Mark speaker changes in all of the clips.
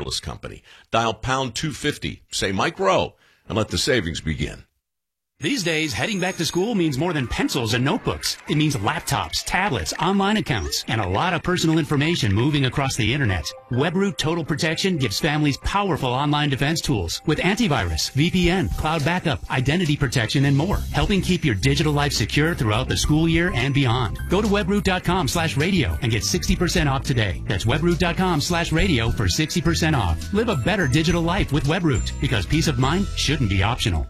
Speaker 1: Wireless Company. Dial pound 250, say Mike Rowe, and let the savings begin.
Speaker 2: These days, heading back to school means more than pencils and notebooks. It means laptops, tablets, online accounts, and a lot of personal information moving across the internet. WebRoot Total Protection gives families powerful online defense tools with antivirus, VPN, cloud backup, identity protection, and more, helping keep your digital life secure throughout the school year and beyond. Go to webroot.com/radio and get 60% off today. That's webroot.com/radio for 60% off. Live a better digital life with WebRoot, because peace of mind shouldn't be optional.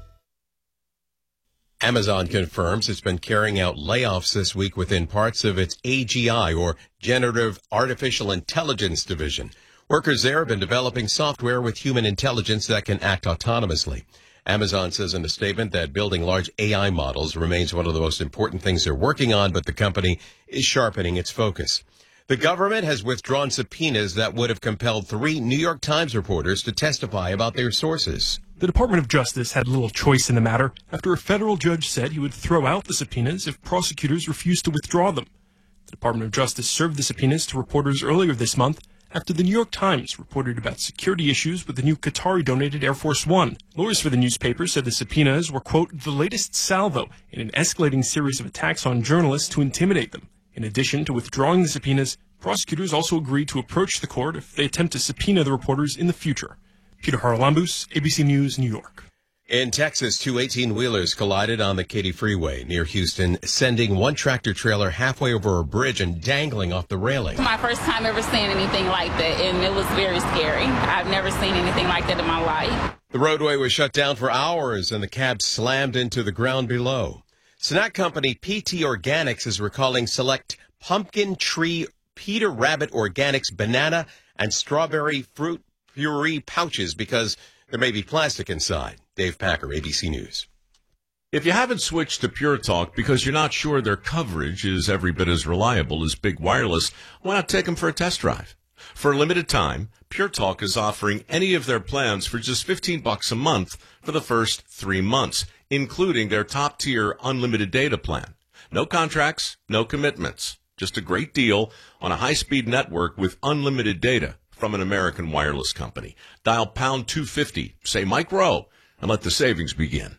Speaker 3: Amazon confirms it's been carrying out layoffs this week within parts of its AGI, or Generative Artificial Intelligence division. Workers there have been developing software with human intelligence that can act autonomously. Amazon says in a statement that building large AI models remains one of the most important things they're working on, but the company is sharpening its focus. The government has withdrawn subpoenas that would have compelled 3 New York Times reporters to testify about their sources.
Speaker 4: The Department of Justice had little choice in the matter after a federal judge said he would throw out the subpoenas if prosecutors refused to withdraw them. The Department of Justice served the subpoenas to reporters earlier this month after the New York Times reported about security issues with the new Qatari-donated Air Force One. Lawyers for the newspaper said the subpoenas were, quote, the latest salvo in an escalating series of attacks on journalists to intimidate them. In addition to withdrawing the subpoenas, prosecutors also agreed to approach the court if they attempt to subpoena the reporters in the future. Peter Haralambous, ABC News, New York.
Speaker 3: In Texas, 2 18-wheelers collided on the Katy Freeway near Houston, sending one tractor-trailer halfway over a bridge and dangling off the railing.
Speaker 5: My first time ever seeing anything like that, and it was very scary. I've never seen anything like that in my life.
Speaker 3: The roadway was shut down for hours, and the cab slammed into the ground below. Snack company PT Organics is recalling select Pumpkin Tree Peter Rabbit Organics banana and strawberry fruit puree pouches because there may be plastic inside. Dave Packer, ABC News.
Speaker 1: If you haven't switched to Pure Talk because you're not sure their coverage is every bit as reliable as Big Wireless, why not take them for a test drive? For a limited time, Pure Talk is offering any of their plans for just $15 a month for the first 3 months, including their top-tier unlimited data plan. No contracts, no commitments. Just a great deal on a high-speed network with unlimited data from an American wireless company. Dial pound 250, say Mike Rowe, and let the savings begin.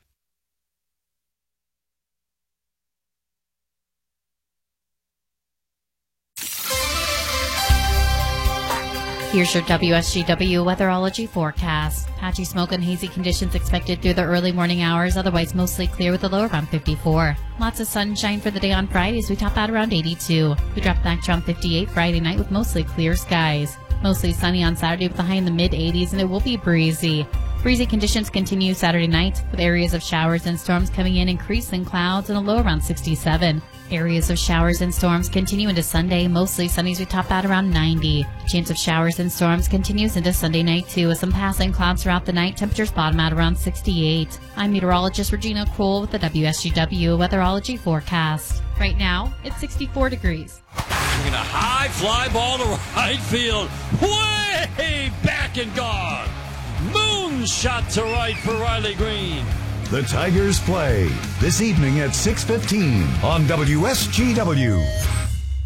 Speaker 6: Here's your WSGW weatherology forecast. Patchy smoke and hazy conditions expected through the early morning hours, otherwise mostly clear with a low around 54. Lots of sunshine for the day on Friday as we top out around 82. We drop back to around 58 Friday night with mostly clear skies. Mostly sunny on Saturday with a high in the mid-80s, and it will be breezy. Breezy conditions continue Saturday night with areas of showers and storms coming in, increasing clouds, and a low around 67. Areas of showers and storms continue into Sunday, mostly sunny as we top out around 90. Chance of showers and storms continues into Sunday night too, with some passing clouds throughout the night. Temperatures bottom out around 68. I'm meteorologist Regina Kroll with the WSGW weatherology forecast. Right now, it's 64 degrees.
Speaker 7: Swinging a high fly ball to right field, way back and gone. Moonshot to right for Riley Green.
Speaker 8: The Tigers play this evening at 6:15 on WSGW.